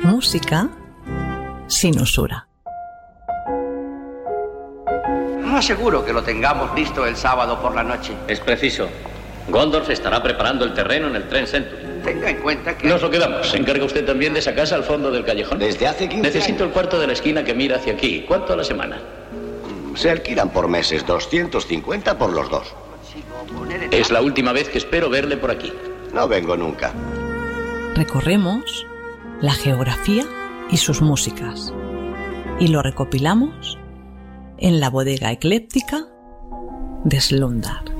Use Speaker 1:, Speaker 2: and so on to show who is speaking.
Speaker 1: Música sin usura.
Speaker 2: No aseguro que lo tengamos listo el sábado por la noche.
Speaker 3: Es preciso. Goldorf estará preparando el terreno en el Trend Century.
Speaker 2: Tenga en cuenta que...
Speaker 3: Nos lo quedamos. ¿Se encarga usted también de esa casa al fondo del callejón?
Speaker 4: Desde hace 15
Speaker 3: Necesito
Speaker 4: años.
Speaker 3: el cuarto de la esquina que mira hacia aquí. ¿Cuánto a la semana?
Speaker 4: Se alquilan por meses, 250 por los dos.
Speaker 3: Es la última vez que espero verle por aquí.
Speaker 4: No vengo nunca.
Speaker 1: Recorremos la geografía y sus músicas y lo recopilamos en la bodega ecléptica de Slumdar.